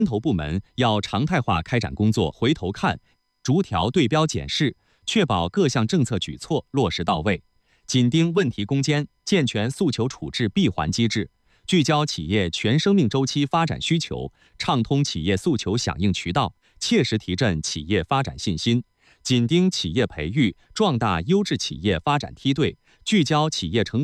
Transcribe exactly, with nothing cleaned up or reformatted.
头部门要常态化开展工作回头看，逐条对标检视，确保各项政策举措落实到位。紧盯问题攻坚，健全诉求处置闭环机制，聚焦企业全生命周期发展需求，畅通企业诉求响应渠道，切实提振企业发展信心。紧盯企业培育，壮大优质企业发展梯队，聚焦企业成